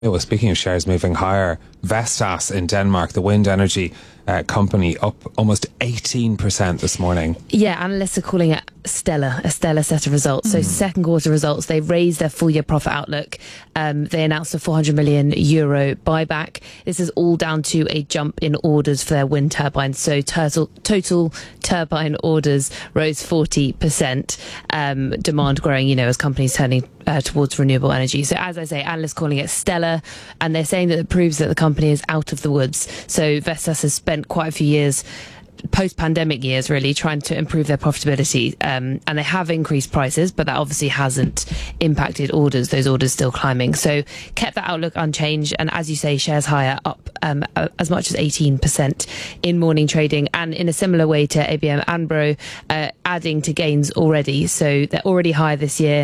Well, speaking of shares moving higher, Vestas in Denmark, the wind energy company, up almost 18% this morning. Yeah, analysts are calling it a stellar set of results. So second quarter results, they raised their full year profit outlook. They announced a 400 million euro buyback. This is all down to a jump in orders for their wind turbines. So total turbine orders rose 40%. Demand growing, as companies turning towards renewable energy. So as I say, analysts calling it stellar, and they're saying that it proves that the company is out of the woods. So Vestas has spent quite a few years, post-pandemic years really, trying to improve their profitability, and they have increased prices, but that obviously hasn't impacted orders. Those orders still climbing, so kept that outlook unchanged. And as you say, shares higher, up as much as 18% in morning trading, and in a similar way to ABN AMRO, adding to gains already. So they're already high this year.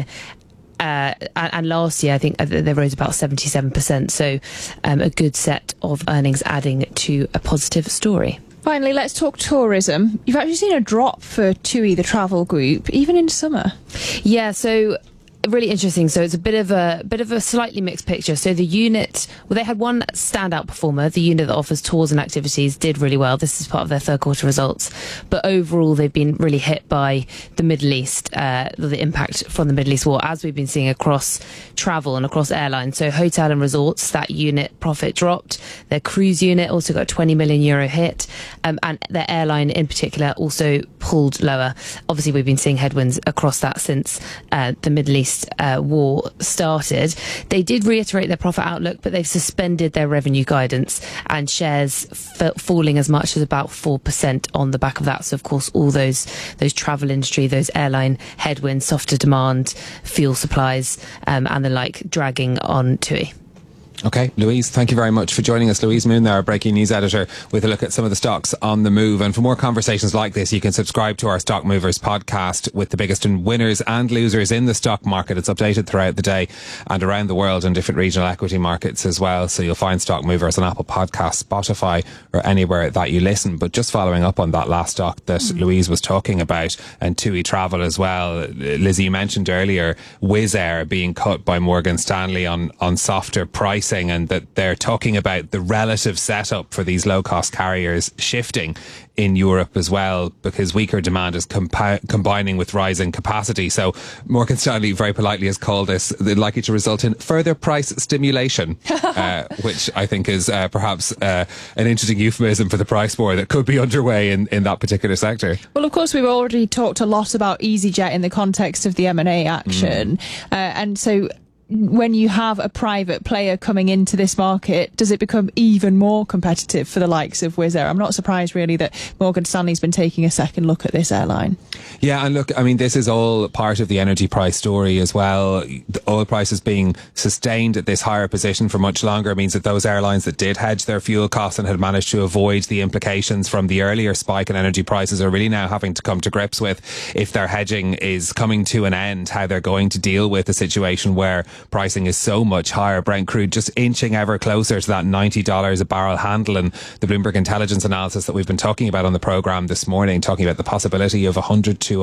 And last year, I think they rose about 77%. So a good set of earnings adding to a positive story. Finally, let's talk tourism. You've actually seen a drop for TUI, the travel group, even in summer. Yeah, so really interesting. So it's a bit of a slightly mixed picture. So the unit, they had one standout performer. The unit that offers tours and activities did really well. This is part of their third quarter results. But overall, they've been really hit by the Middle East, the impact from the Middle East war, as we've been seeing across travel and across airlines. So hotel and resorts, that unit profit dropped. Their cruise unit also got a 20 million euro hit. And their airline in particular also pulled lower. Obviously, we've been seeing headwinds across that since the Middle East war started. They did reiterate their profit outlook, but they've suspended their revenue guidance, and shares falling as much as about 4% on the back of that. So of course, all those travel industry, those airline headwinds, softer demand, fuel supplies, and the like, dragging on TUI. Okay, Louise, thank you very much for joining us. Louise Moon there, our breaking news editor, with a look at some of the stocks on the move. And for more conversations like this, you can subscribe to our Stock Movers podcast with the biggest winners and losers in the stock market. It's updated throughout the day and around the world in different regional equity markets as well. So you'll find Stock Movers on Apple Podcasts, Spotify, or anywhere that you listen. But just following up on that last stock that Louise was talking about, and TUI Travel as well, Lizzie, you mentioned earlier Wizz Air being cut by Morgan Stanley on softer pricing, and that they're talking about the relative setup for these low-cost carriers shifting in Europe as well, because weaker demand is combining with rising capacity. So Morgan Stanley very politely has called this likely to result in further price stimulation, which I think is perhaps an interesting euphemism for the price war that could be underway in that particular sector. Well, of course, we've already talked a lot about EasyJet in the context of the M&A action. And so when you have a private player coming into this market, does it become even more competitive for the likes of Wizz Air? I'm not surprised really that Morgan Stanley's been taking a second look at this airline. Yeah, and look, I mean, this is all part of the energy price story as well. The oil prices being sustained at this higher position for much longer means that those airlines that did hedge their fuel costs and had managed to avoid the implications from the earlier spike in energy prices are really now having to come to grips with, if their hedging is coming to an end, how they're going to deal with a situation where pricing is so much higher. Brent crude just inching ever closer to that $90 a barrel handle, and the Bloomberg intelligence analysis that we've been talking about on the programme this morning, talking about the possibility of $100 to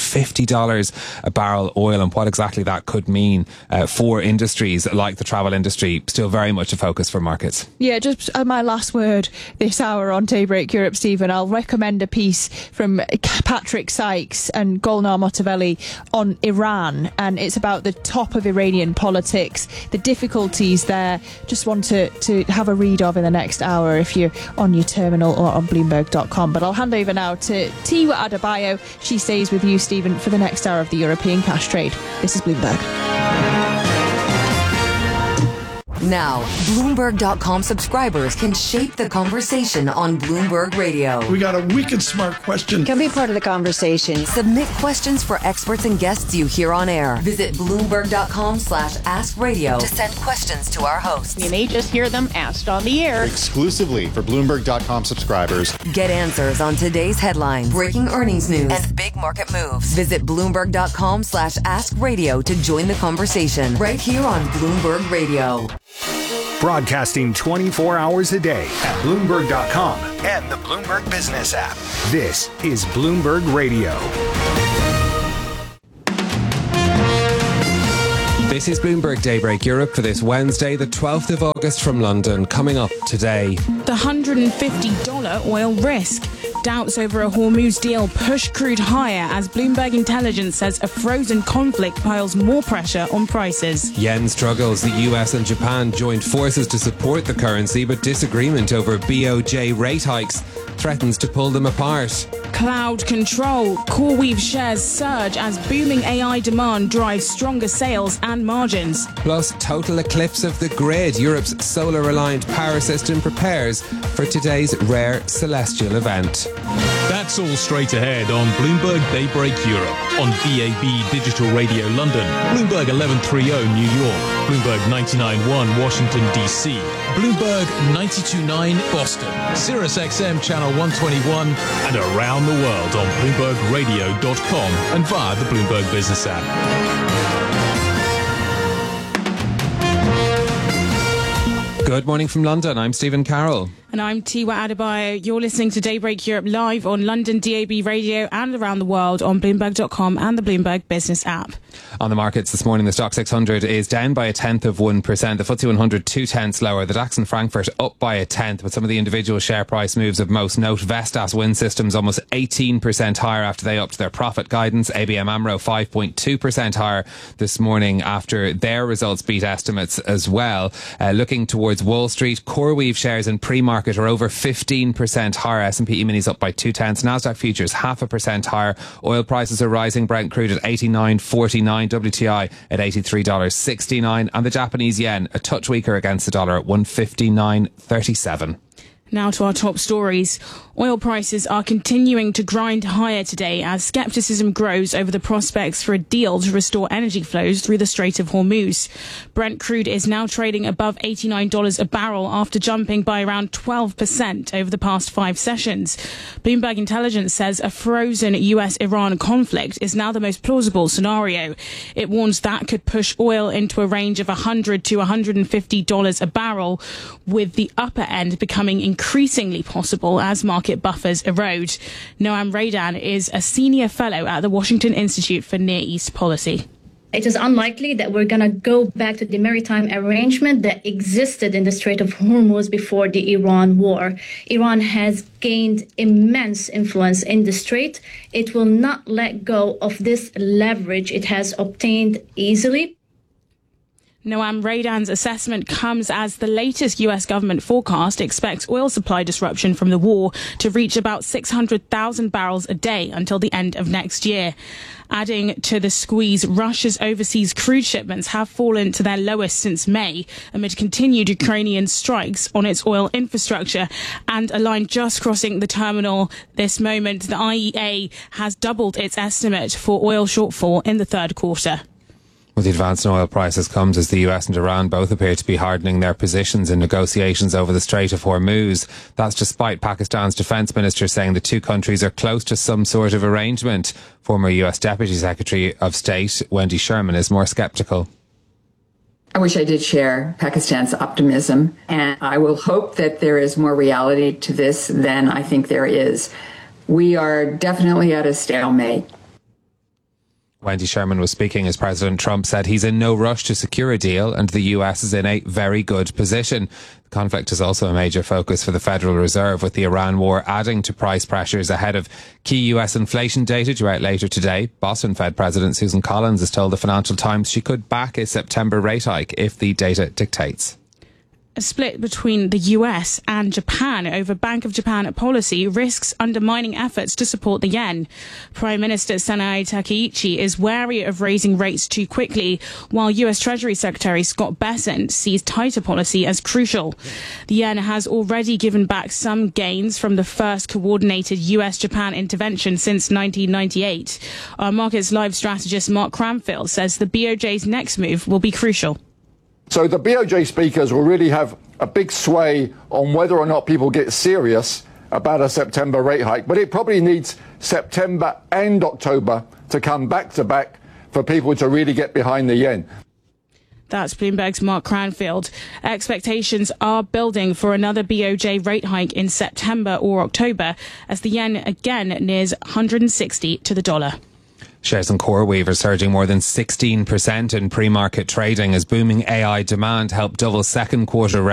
$150 a barrel oil, and what exactly that could mean for industries like the travel industry, still very much a focus for markets. Yeah, just my last word this hour on Daybreak Europe, Stephen. I'll recommend a piece from Patrick Sykes and Golnar Motavelli on Iran, and it's about the top of Iranian politics, the difficulties there. Just want to have a read of in the next hour if you're on your terminal or on Bloomberg.com. But I'll hand over now to Tiwa Adebayo. She stays with you, Stephen, for the next hour of the European cash trade. This is Bloomberg. Now, Bloomberg.com subscribers can shape the conversation on Bloomberg Radio. We got a wicked smart question. Can be part of the conversation. Submit questions for experts and guests you hear on air. Visit Bloomberg.com/askradio to send questions to our hosts. You may just hear them asked on the air. Exclusively for Bloomberg.com subscribers. Get answers on today's headlines, breaking earnings news, and big market moves. Visit Bloomberg.com/askradio to join the conversation right here on Bloomberg Radio. Broadcasting 24 hours a day at Bloomberg.com and the Bloomberg Business app. This is Bloomberg Radio. This This is Bloomberg Daybreak Europe for this Wednesday, the 12th of August from London. Coming up today. The $150 oil risk. Doubts over a Hormuz deal push crude higher as Bloomberg Intelligence says a frozen conflict piles more pressure on prices. Yen struggles. The US and Japan joined forces to support the currency, but disagreement over BOJ rate hikes threatens to pull them apart. Cloud control. CoreWeave shares surge as booming AI demand drives stronger sales and margins. Plus, total eclipse of the grid. Europe's solar-reliant power system prepares for today's rare celestial event. That's all straight ahead on Bloomberg Daybreak Europe, on DAB Digital Radio London, Bloomberg 1130 New York, Bloomberg 99.1 Washington DC, Bloomberg 92.9 Boston, Sirius XM Channel 121, and around the world on BloombergRadio.com and via the Bloomberg Business app. Good morning from London. I'm Stephen Carroll. And I'm Tiwa Adebayo. You're listening to Daybreak Europe live on London DAB Radio and around the world on Bloomberg.com and the Bloomberg Business app. On the markets this morning, the Stock 600 is down by 0.1%. The FTSE 100 0.2 lower. The DAX in Frankfurt up by 0.1%. With some of the individual share price moves of most note, Vestas Wind Systems almost 18% higher after they upped their profit guidance. ABN AMRO 5.2% higher this morning after their results beat estimates as well. Looking towards Wall Street, CoreWeave shares in pre-market are over 15% higher. S&P E-minis up by 0.2. Nasdaq futures 0.5% higher. Oil prices are rising. Brent crude at $89.49. WTI at $83.69. And the Japanese yen a touch weaker against the dollar at 159.37. Now to our top stories. Oil prices are continuing to grind higher today as skepticism grows over the prospects for a deal to restore energy flows through the Strait of Hormuz. Brent crude is now trading above $89 a barrel after jumping by around 12% over the past 5 sessions. Bloomberg Intelligence says a frozen US-Iran conflict is now the most plausible scenario. It warns that could push oil into a range of $100 to $150 a barrel, with the upper end becoming increasingly possible as market buffers erode. Noam Raidan is a senior fellow at the Washington Institute for Near East Policy. It is unlikely that we're going to go back to the maritime arrangement that existed in the Strait of Hormuz before the Iran war. Iran has gained immense influence in the strait. It will not let go of this leverage it has obtained easily. Noam Raidan's assessment comes as the latest US government forecast expects oil supply disruption from the war to reach about 600,000 barrels a day until the end of next year. Adding to the squeeze, Russia's overseas crude shipments have fallen to their lowest since May amid continued Ukrainian strikes on its oil infrastructure. And a line just crossing the terminal this moment, the IEA has doubled its estimate for oil shortfall in the third quarter. Well, the advance in oil prices comes as the US and Iran both appear to be hardening their positions in negotiations over the Strait of Hormuz. That's despite Pakistan's defence minister saying the two countries are close to some sort of arrangement. Former US Deputy Secretary of State Wendy Sherman is more sceptical. I wish I did share Pakistan's optimism, and I will hope that there is more reality to this than I think there is. We are definitely at a stalemate. Wendy Sherman was speaking as President Trump said he's in no rush to secure a deal and the US is in a very good position. The conflict is also a major focus for the Federal Reserve, with the Iran war adding to price pressures ahead of key US inflation data due out later today. Boston Fed President Susan Collins has told the Financial Times she could back a September rate hike if the data dictates. A split between the US and Japan over Bank of Japan policy risks undermining efforts to support the yen. Prime Minister Sanae Takaichi is wary of raising rates too quickly, while US Treasury Secretary Scott Bessent sees tighter policy as crucial. The yen has already given back some gains from the first coordinated US-Japan intervention since 1998. Our Markets Live strategist Mark Cranfield says the BOJ's next move will be crucial. So the BOJ speakers will really have a big sway on whether or not people get serious about a September rate hike. But it probably needs September and October to come back to back for people to really get behind the yen. That's Bloomberg's Mark Cranfield. Expectations are building for another BOJ rate hike in September or October as the yen again nears 160 to the dollar. Shares in CoreWeave surging more than 16% in pre-market trading as booming AI demand helped double second quarter